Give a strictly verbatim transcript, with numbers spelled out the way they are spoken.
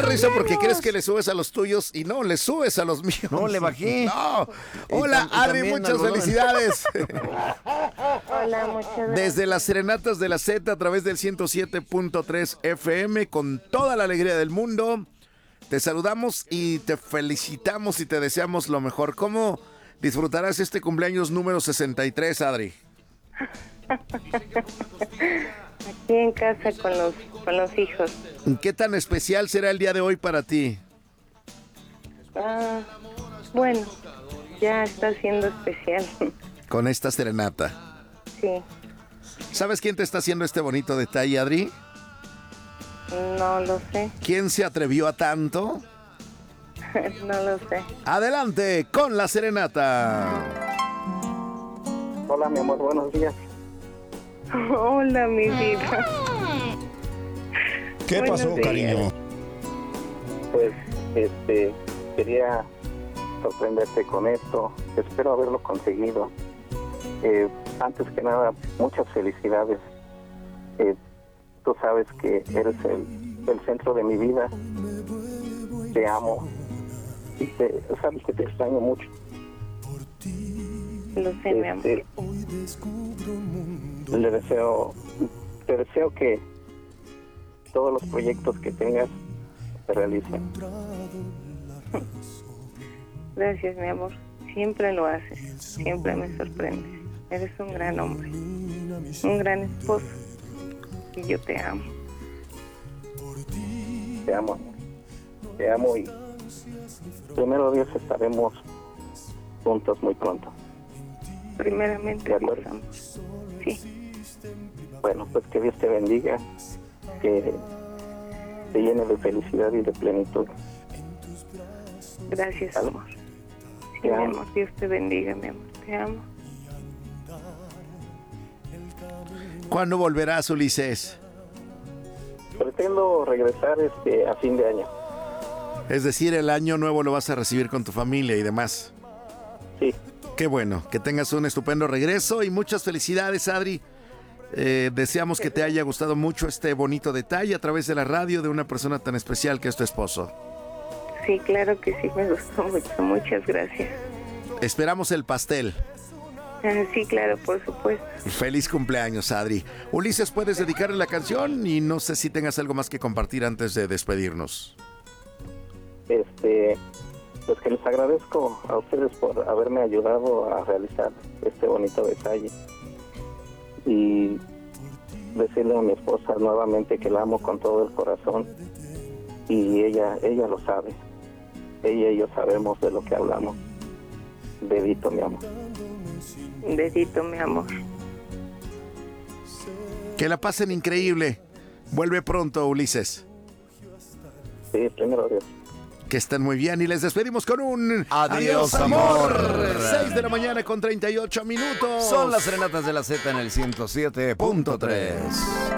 risa porque crees que le subes a los tuyos y no, le subes a los míos. No, le bajé. No. Y Hola, tam- y Adri, también muchas algodón. felicidades. Hola, muchas gracias. Desde las Serenatas de la Z a través del ciento siete punto tres F M con toda la alegría del mundo. Te saludamos y te felicitamos y te deseamos lo mejor. ¿Cómo disfrutarás este cumpleaños número sesenta y tres, Adri? Aquí en casa con los con los hijos. ¿Qué tan especial será el día de hoy para ti? Ah, bueno, ya está siendo especial. Con esta serenata. Sí, ¿Sabes quién te está haciendo este bonito detalle, Adri? no lo sé, ¿Quién se atrevió a tanto? no lo sé. Adelante con la serenata. Hola, mi amor, buenos días. Hola, mi vida. ¿Qué Buenos pasó, días. cariño? Pues, este, quería sorprenderte con esto. Espero haberlo conseguido. Eh, antes que nada, muchas felicidades. Eh, tú sabes que eres el, el centro de mi vida. Te amo. Y te, sabes que te extraño mucho. Lo sé, mi amor. Este, le deseo, te deseo que todos los proyectos que tengas se realicen. Gracias, mi amor. Siempre lo haces. Siempre me sorprendes. Eres un gran hombre. Un gran esposo. Y yo te amo. Te amo, amor. Te amo y primero Dios estaremos juntos muy pronto. Primeramente, De acuerdo. Dios ambos. Sí. Bueno, pues que Dios te bendiga, que te llene de felicidad y de plenitud. Gracias, ¿Vale? amor. Sí, Te mi amo. amor. Dios te bendiga, mi amor. Te amo. ¿Cuándo volverás, Ulises? Pretendo regresar este a fin de año. Es decir, el año nuevo lo vas a recibir con tu familia y demás. Sí, Qué bueno, que tengas un estupendo regreso y muchas felicidades, Adri. Eh, deseamos que te haya gustado mucho este bonito detalle a través de la radio de una persona tan especial que es tu esposo. Sí, claro que sí, me gustó mucho. Muchas gracias. Esperamos el pastel. Ah, sí, claro, por supuesto. Feliz cumpleaños, Adri. Ulises, ¿puedes dedicarle la canción? Y no sé si tengas algo más que compartir antes de despedirnos. este, pues que les agradezco a ustedes por haberme ayudado a realizar este bonito detalle. Y decirle a mi esposa nuevamente que la amo con todo el corazón. Y ella, ella lo sabe. Ella y yo sabemos de lo que hablamos. Dedito, mi amor. Un besito, mi amor. Que la pasen increíble. Vuelve pronto, Ulises. Sí, primero Dios. Que estén muy bien y les despedimos con un Adiós, amor. seis de la mañana con treinta y ocho minutos. Son las Serenatas de la Z en el ciento siete punto tres.